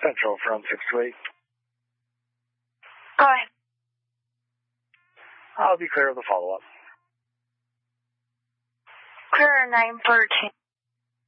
Central from 628. Go ahead. I'll be clear of the follow-up. Clear 913.